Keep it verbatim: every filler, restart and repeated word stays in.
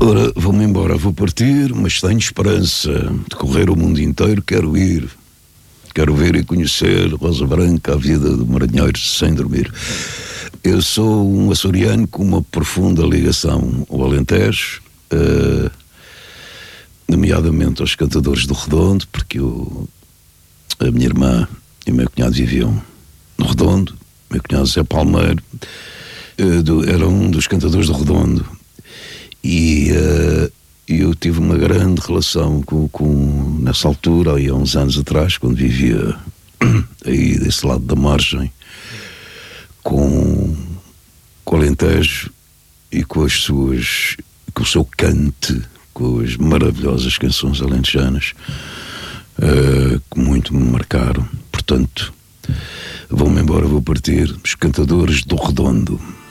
Ora, vou-me embora, vou partir, mas tenho esperança de correr o mundo inteiro, quero ir. Quero ver e conhecer Rosa Branca, a vida do marinheiro sem dormir. Eu sou um açoriano com uma profunda ligação ao Alentejo, uh, nomeadamente aos cantadores do Redondo, porque eu, a minha irmã e o meu cunhado viviam no Redondo. O meu cunhado Zé Palmeiro uh, do, era um dos cantadores do Redondo. E uh, eu tive uma grande relação com, com, nessa altura, aí há uns anos atrás, quando vivia aí desse lado da margem, com, com o Alentejo e com as suas, com o seu cante, com as maravilhosas canções alentejanas, uh, que muito me marcaram. Portanto, vou-me embora, vou partir, os cantadores do Redondo.